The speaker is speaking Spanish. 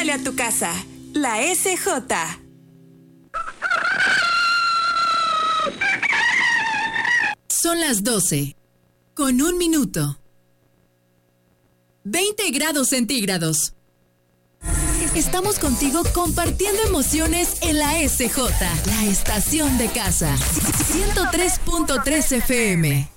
Huele a tu casa. La SJ. Son las 12, con 1 minuto. 20 grados centígrados. Estamos contigo compartiendo emociones en la SJ, la estación de casa. 103.3 FM.